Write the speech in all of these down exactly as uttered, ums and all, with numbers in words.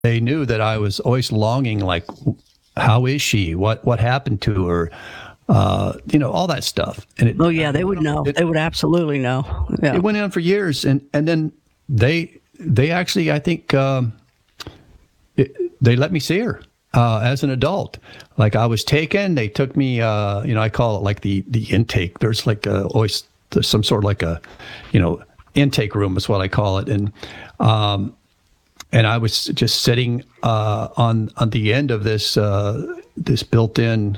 they knew that I was always longing, like, how is she? What what happened to her? Uh, you know, all that stuff. And it, oh yeah, they would know. It, they would absolutely know. Yeah. It went on for years, and and then they they actually, I think, um, it, they let me see her uh, as an adult. Like, I was taken. They took me. Uh, you know, I call it like the the intake. There's like a, always there's some sort of like a, you know, intake room is what I call it, and. Um, And I was just sitting uh, on on the end of this uh, this built-in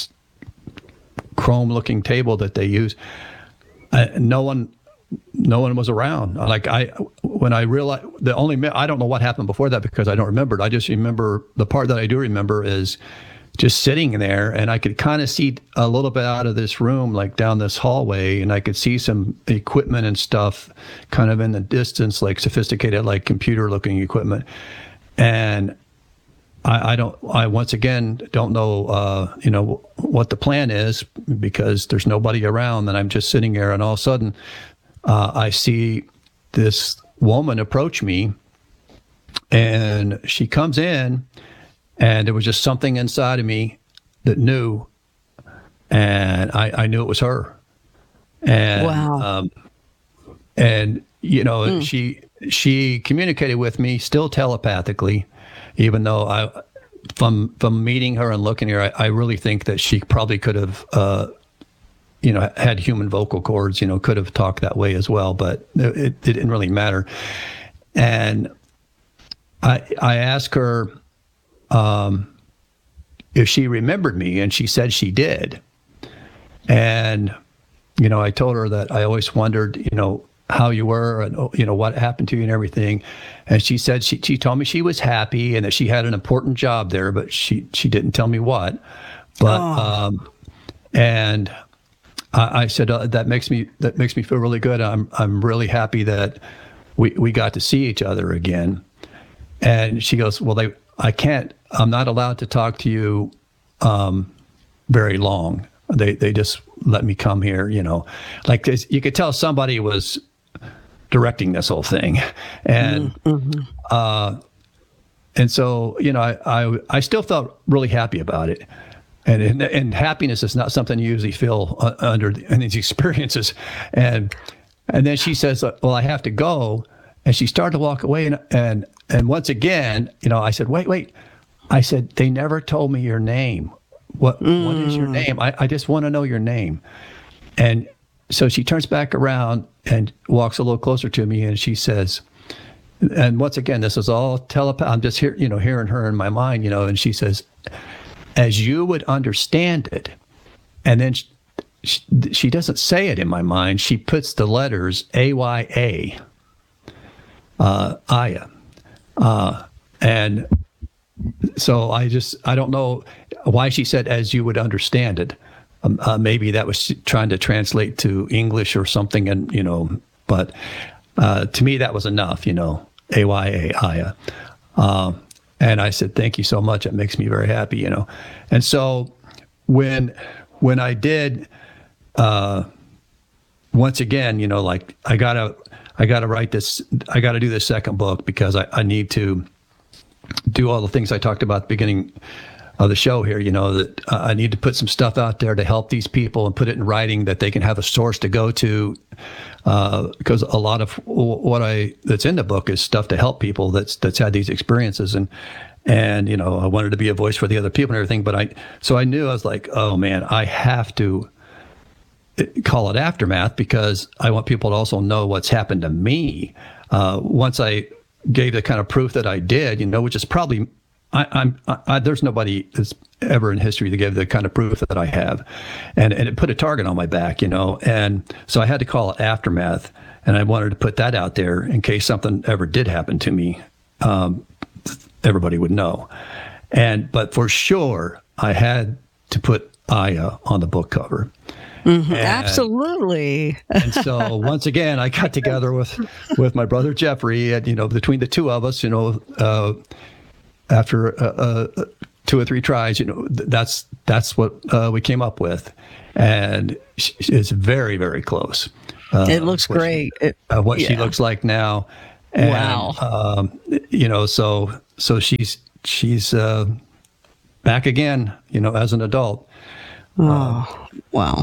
chrome-looking table that they use. Uh, no one, no one was around. Like I, when I realized the only I don't know what happened before that because I don't remember it. I just remember the part that I do remember is just sitting there, and I could kind of see a little bit out of this room, like down this hallway, and I could see some equipment and stuff kind of in the distance, like sophisticated, like computer-looking equipment. And I, I don't, I once again don't know, uh, you know, what the plan is because there's nobody around, and I'm just sitting there, and all of a sudden, uh, I see this woman approach me, and she comes in. And there was just something inside of me that knew, and I, I knew it was her. And, wow. Um, and you know, mm. she she communicated with me still telepathically, even though I, from from meeting her and looking at her, I, I really think that she probably could have, uh, you know, had human vocal cords. You know, could have talked that way as well, but it, it didn't really matter. And I I asked her. Um, if she remembered me, and she said she did. And, you know, I told her that I always wondered, you know, how you were and, you know, what happened to you and everything. And she said, she, she told me she was happy and that she had an important job there, but she, she didn't tell me what. But, oh. um, and I, I said, uh, that makes me, that makes me feel really good. I'm, I'm really happy that we, we got to see each other again. And she goes, well, they, I can't, I'm not allowed to talk to you um, very long. They they just let me come here, you know. Like this, you could tell somebody was directing this whole thing. And mm-hmm. uh, and so, you know, I, I I still felt really happy about it. And and, and happiness is not something you usually feel uh, under the, in these experiences. And and then she says, well, I have to go. And she started to walk away, and and and once again, you know, I said, wait, wait. I said, they never told me your name. What mm. what is your name? I, I just want to know your name. And so she turns back around and walks a little closer to me, and she says, and once again, this is all telepath. I'm just here, you know, hearing her in my mind, you know, and she says, as you would understand it. And then she, she, she doesn't say it in my mind. She puts the letters A Y A. Uh, Aya. Uh, and so I just, I don't know why she said, as you would understand it. Um, uh, maybe that was trying to translate to English or something. And, you know, but uh, to me, that was enough, you know, A Y A, Aya. Um, and I said, thank you so much. It makes me very happy, you know. And so when, when I did, uh, once again, you know, like I gotta, I got to write this, I got to do this second book because I, I need to do all the things I talked about at the beginning of the show here, you know, that uh, I need to put some stuff out there to help these people and put it in writing that they can have a source to go to. Uh, because a lot of what I, that's in the book is stuff to help people that's, that's had these experiences. And, and, you know, I wanted to be a voice for the other people and everything, but I, so I knew I was like, oh man, I have to call it Aftermath because I want people to also know what's happened to me. Uh, once I gave the kind of proof that I did, you know, which is probably, I, I'm, I, there's nobody that's ever in history to give the kind of proof that I have. And, and it put a target on my back, you know, and so I had to call it Aftermath. And I wanted to put that out there in case something ever did happen to me. Um, everybody would know. And, but for sure, I had to put Aya on the book cover. Mm-hmm. And, absolutely. And so once again, I got together with, with my brother Jeffrey, and you know, between the two of us, you know, uh, after uh, uh, two or three tries, you know, th- that's that's what uh, we came up with, and it's very very close. Uh, it looks great. She, it, uh, what yeah. she looks like now, And, Wow. Um, you know, so so she's she's uh, back again. You know, as an adult. Oh, wow.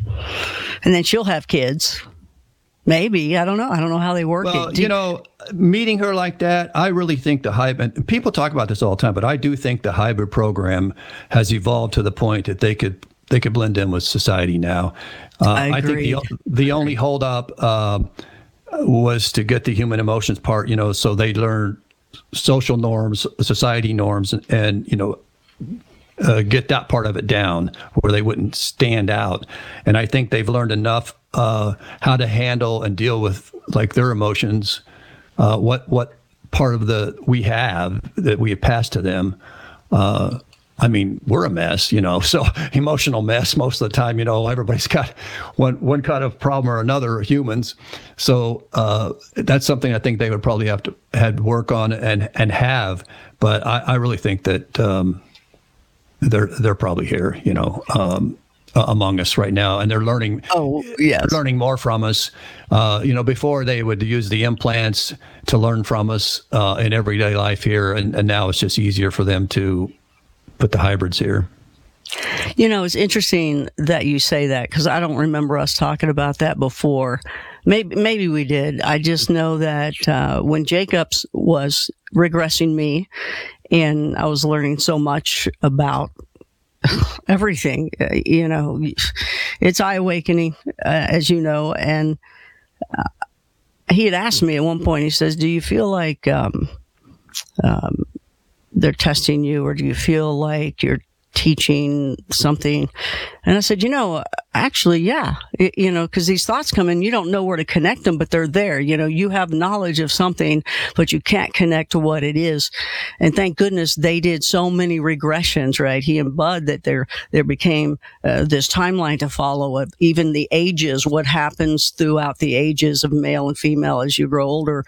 And then she'll have kids. Maybe. I don't know. I don't know how they work Well, it. Do you know, meeting her like that, I really think the hybrid, and people talk about this all the time, but I do think the hybrid program has evolved to the point that they could they could blend in with society now. Uh, I I think agree. the the only holdup uh, was to get the human emotions part, you know, so they learn social norms, society norms, and, and you know, uh, get that part of it down where they wouldn't stand out. And I think they've learned enough uh, how to handle and deal with like their emotions, uh, what what part of the we have that we have passed to them. Uh, I mean, we're a mess, you know, so emotional mess most of the time, you know, everybody's got one one kind of problem or another, humans. So uh, that's something I think they would probably have to had work on and, and have. But I, I really think that um, they're they're probably here, you know, um, uh, among us right now, and they're learning. Oh, yes. They're learning more from us. Uh, you know, before they would use the implants to learn from us uh, in everyday life here, and, and now it's just easier for them to put the hybrids here. You know, it's interesting that you say that because I don't remember us talking about that before. Maybe maybe we did. I just know that uh, when Jacobs was regressing me, and I was learning so much about everything, uh, you know, it's eye awakening, uh, as you know. And uh, he had asked me at one point. He says, "Do you feel like um, um, they're testing you, or do you feel like you're teaching something?" And I said, you know, actually, yeah, it, you know, because these thoughts come in, you don't know where to connect them, but they're there. You know, you have knowledge of something, but you can't connect to what it is. And thank goodness they did so many regressions, right? He and Bud, that there there became uh, this timeline to follow of even the ages, what happens throughout the ages of male and female as you grow older,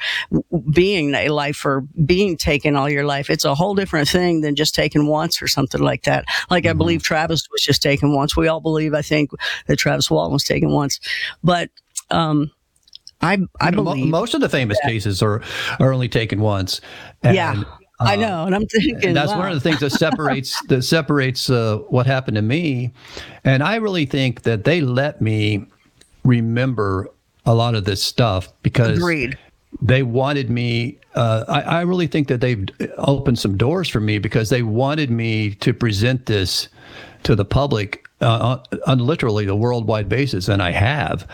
being a life or being taken all your life. It's a whole different thing than just taken once or something like that. Like mm-hmm. I believe Travis was just taken once. We all believe, I think, that Travis Walton was taken once. But um, I I you know, believe mo- most of the famous that, cases are, are only taken once. And, yeah, uh, I know. And I'm thinking, and that's wow. one of the things that separates that separates uh, what happened to me. And I really think that they let me remember a lot of this stuff because Agreed. They wanted me, uh, I, I really think that they've opened some doors for me because they wanted me to present this to the public uh, on, on literally a worldwide basis, and I have.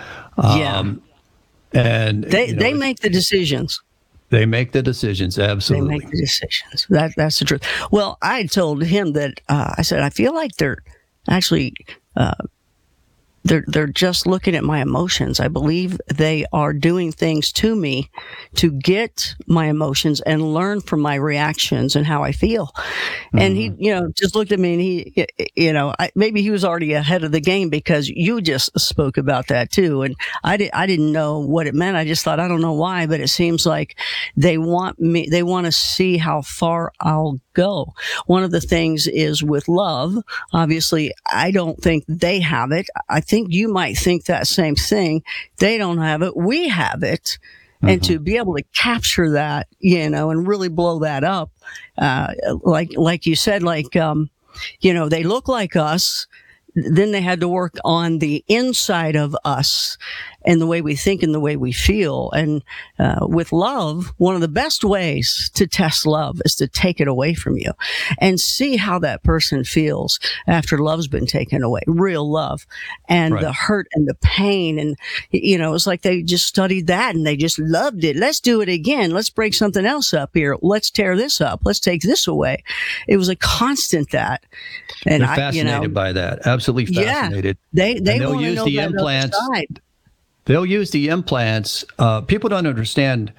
Um, yeah. And they, you know, they make the decisions. They make the decisions, absolutely. They make the decisions. That, that's the truth. Well, I told him that, uh, I said, I feel like they're actually... Uh, They're they're just looking at my emotions. I believe they are doing things to me to get my emotions and learn from my reactions and how I feel. Mm-hmm. And he, you know, just looked at me and he, you know, I, maybe he was already ahead of the game because you just spoke about that too. And I did, I didn't know what it meant. I just thought, I don't know why, but it seems like they want me, they want to see how far I'll go. One of the things is with love. Obviously, I don't think they have it. I think you might think that same thing. They don't have it. We have it. Mm-hmm. And to be able to capture that, you know, and really blow that up, uh, like, like you said, like, um, you know, they look like us. Then they had to work on the inside of us and the way we think and the way we feel. And uh, with love, one of the best ways to test love is to take it away from you and see how that person feels after love's been taken away, real love, and right. the hurt and the pain. And, you know, it's like they just studied that and they just loved it. Let's do it again. Let's break something else up here. Let's tear this up. Let's take this away. It was a constant that. And They're I, fascinated you know, by that. Absolutely fascinated. Yeah, they they and they'll want to use know the that implants. other side. They'll use the implants. Uh, people don't understand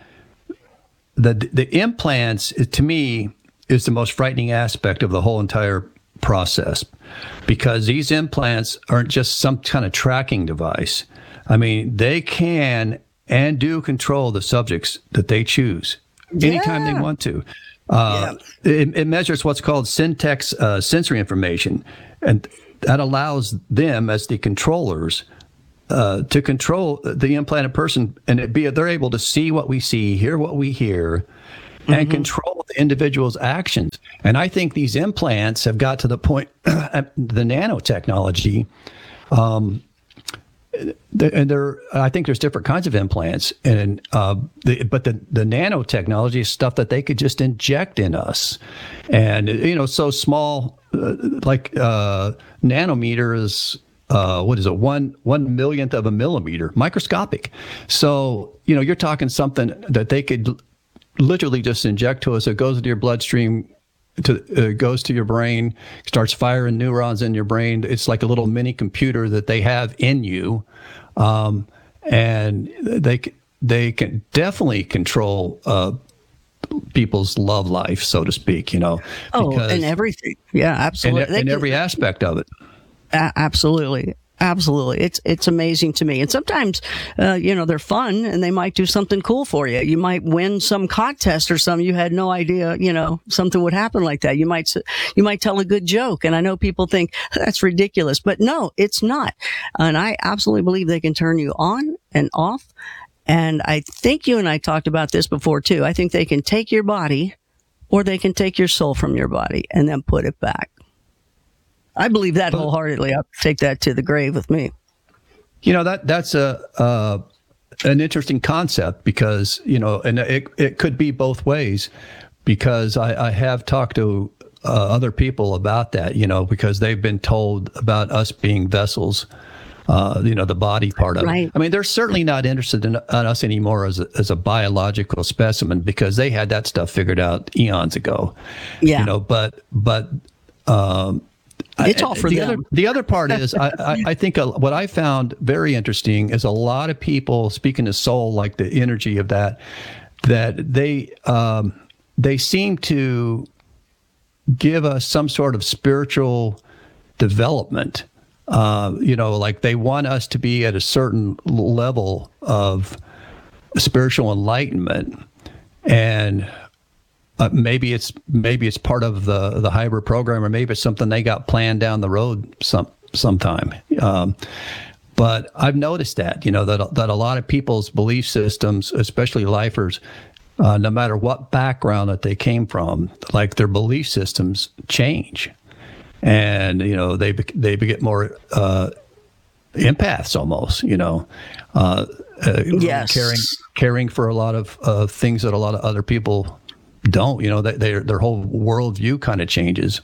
that the implants, to me, is the most frightening aspect of the whole entire process, because these implants aren't just some kind of tracking device. I mean, they can and do control the subjects that they choose anytime yeah. they want to. Uh, yeah. it, it measures what's called syntax uh, sensory information, and that allows them, as the controllers, uh, to control the implanted person, and it be they're able to see what we see, hear what we hear, and mm-hmm. control the individual's actions. And I think these implants have got to the point, the nanotechnology. Um, and there, I think there's different kinds of implants, and uh, the, but the the nanotechnology is stuff that they could just inject in us, and you know, so small, uh, like uh, nanometer is uh, what is it, one one millionth of a millimeter, microscopic. So you know, you're talking something that they could literally just inject to us. It goes into your bloodstream. To, uh, goes to your brain, starts firing neurons in your brain. It's like a little mini computer that they have in you, um, and they they can definitely control uh, people's love life, so to speak. You know, oh, and everything, yeah, absolutely, in, in every aspect of it. Uh, absolutely. Absolutely. It's it's amazing to me. And sometimes, uh, you know, they're fun and they might do something cool for you. You might win some contest or something. You had no idea, you know, something would happen like that. You might, you might tell a good joke. And I know people think that's ridiculous, but no, it's not. And I absolutely believe they can turn you on and off. And I think you and I talked about this before too. I think they can take your body or they can take your soul from your body and then put it back. I believe that wholeheartedly. I'll take that to the grave with me. You know, that that's a uh, an interesting concept because, you know, and it it could be both ways because I, I have talked to uh, other people about that, you know, because they've been told about us being vessels, uh, you know, the body part of right. it. I mean, they're certainly not interested in, in us anymore as a, as a biological specimen because they had that stuff figured out eons ago. Yeah. You know, but, but, um, it's all for the them. Other, the other part is, I, I, I think a, what I found very interesting is a lot of people, speaking of soul, like the energy of that, that they um, they seem to give us some sort of spiritual development. Uh, you know, like they want us to be at a certain level of spiritual enlightenment, and Uh, maybe it's maybe it's part of the the hybrid program, or maybe it's something they got planned down the road some sometime. Um, but I've noticed that you know that that a lot of people's belief systems, especially lifers, uh, no matter what background that they came from, like their belief systems change, and you know they they get more uh, empaths almost. You know, uh, uh, yes, caring caring for a lot of uh, things that a lot of other people don't, you know, they, their their whole worldview kind of changes,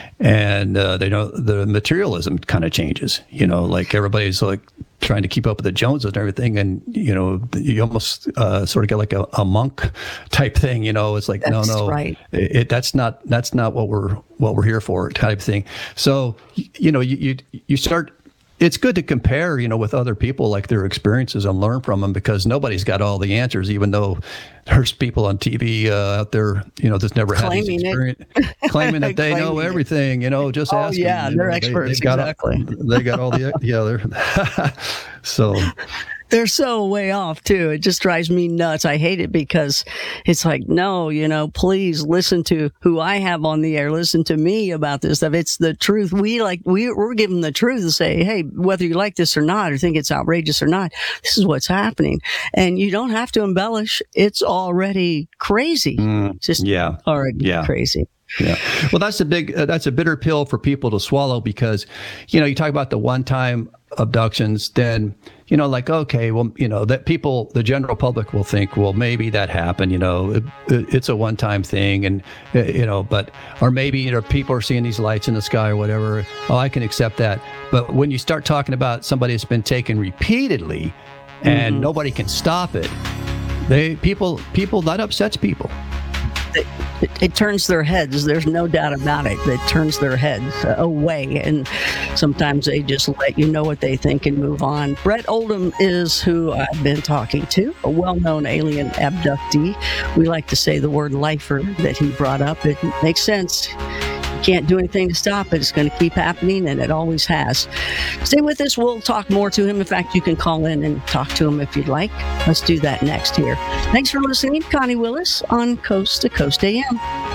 and uh, they know the materialism kind of changes. You know, like everybody's like trying to keep up with the Joneses and everything, and you know, you almost uh, sort of get like a, a monk type thing. You know, it's like that's no, no, right. it, it that's not that's not what we're what we're here for type thing. So you know, you you, you start. It's good to compare, you know, with other people, like their experiences, and learn from them because nobody's got all the answers, even though there's people on T V uh, out there, you know, that's never claiming had this experience, it. claiming that they know everything, you know, just oh, ask yeah, them. they're know, experts, they, got exactly. All, they got all the, yeah, they're, so. They're so way off too. It just drives me nuts. I hate it because it's like, no, you know, please listen to who I have on the air. Listen to me about this stuff. It's the truth. We like, we, we're giving the truth to say, hey, whether you like this or not, or think it's outrageous or not, this is what's happening. And you don't have to embellish. It's already crazy. Mm, it's just yeah. already yeah. crazy. Yeah. Well, that's a big, uh, that's a bitter pill for people to swallow because, you know, you talk about the one-time abductions, then, you know, like, okay, well, you know, that people, the general public will think, well, maybe that happened, you know, it, it, it's a one-time thing. And, uh, you know, but, or maybe, you know, people are seeing these lights in the sky or whatever. Oh, I can accept that. But when you start talking about somebody that's been taken repeatedly and mm-hmm. nobody can stop it, they, people, people, that upsets people. It, it, it turns their heads. There's no doubt about it. It turns their heads away, and sometimes they just let you know what they think and move on. Brett Oldham is who I've been talking to, a well-known alien abductee. We like to say the word lifer that he brought up. It makes sense. You can't do anything to stop it. It's going to keep happening, and it always has. Stay with us. We'll talk more to him. In fact, you can call in and talk to him if you'd like. Let's do that next here. Thanks for listening. Connie Willis on Coast to Coast A M.